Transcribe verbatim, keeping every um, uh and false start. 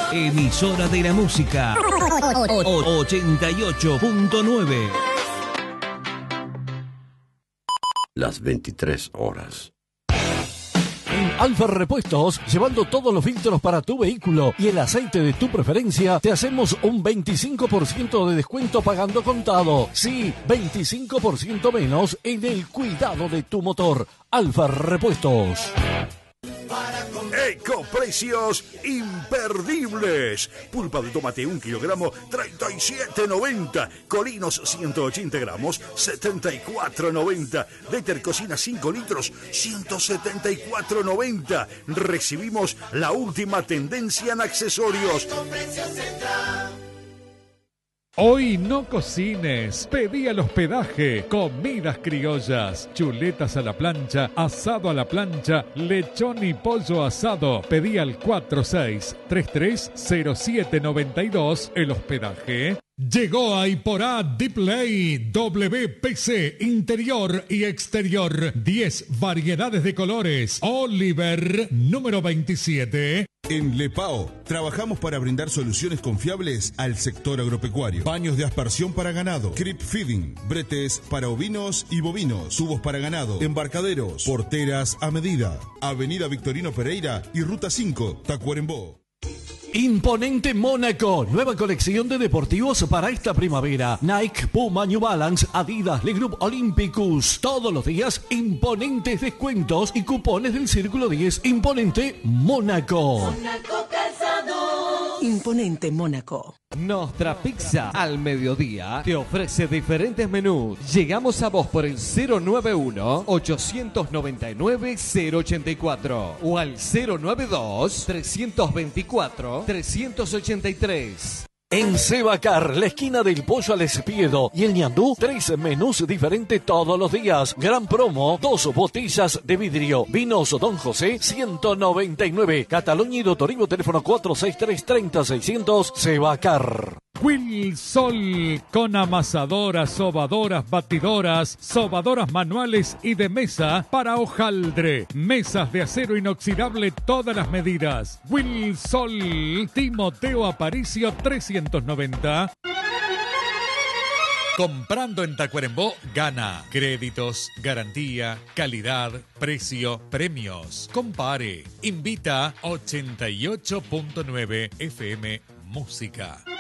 Emisora de la música ochenta y ocho punto nueve. Las veintitrés horas. En Alfa Repuestos, llevando todos los filtros para tu vehículo y el aceite de tu preferencia, te hacemos un veinticinco por ciento de descuento pagando contado. Sí, veinticinco por ciento menos en el cuidado de tu motor. Alfa Repuestos. Ecoprecios imperdibles. Pulpa de tomate un kilogramo, treinta y siete noventa. Colinos ciento ochenta gramos, setenta y cuatro noventa. Deter Cocina cinco litros, ciento setenta y cuatro noventa. Recibimos la última tendencia en accesorios. Hoy no cocines, pedí al hospedaje, comidas criollas, chuletas a la plancha, asado a la plancha, lechón y pollo asado. Pedí al cuatro seis tres tres cero siete nueve dos, el hospedaje. Llegó a Iporá Display W P C interior y exterior. diez variedades de colores. Oliver, número veintisiete. En Lepao, trabajamos para brindar soluciones confiables al sector agropecuario. Baños de aspersión para ganado, creep feeding, bretes para ovinos y bovinos, tubos para ganado, embarcaderos, porteras a medida. Avenida Victorino Pereira y Ruta cinco, Tacuarembó. Imponente Mónaco, nueva colección de deportivos para esta primavera. Nike, Puma, New Balance, Adidas, Le Groupe Olympicus. Todos los días, imponentes descuentos y cupones del Círculo diez. Imponente Mónaco. Mónaco Calzado. Imponente Mónaco. Nostra Pizza al mediodía te ofrece diferentes menús. Llegamos a vos por el cero nueve uno, ocho nueve nueve, cero ocho cuatro o al cero nueve dos, tres dos cuatro, tres ocho tres. En Sebacar, la esquina del Pollo al Espiedo y el ñandú, tres menús diferentes todos los días. Gran promo, dos botellas de vidrio. Vinos Don José, ciento noventa y nueve. Cataluña y Dotorivo, teléfono cuatro seis tres, treinta, seiscientos. Sebacar. Wilsol, con amasadoras, sobadoras, batidoras, sobadoras manuales y de mesa para hojaldre. Mesas de acero inoxidable todas las medidas. Wilsol, Timoteo Aparicio trescientos noventa. Comprando en Tacuarembó, gana. Créditos, garantía, calidad, precio, premios. Compare. Invita ochenta y ocho punto nueve F M Música.